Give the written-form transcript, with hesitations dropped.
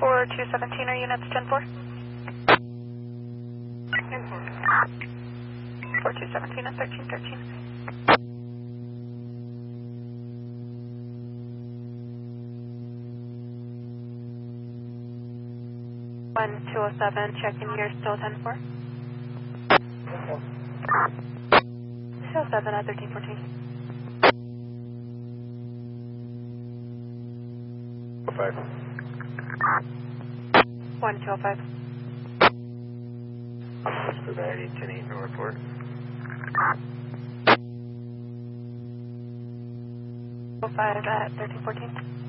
For 217, are units 10-4? 10-4. For 217 and 1313. 1207, check-in, you're still 10-4? 207 at 1314. 5. 1205. Society 10-8, no report. 05 at 1314.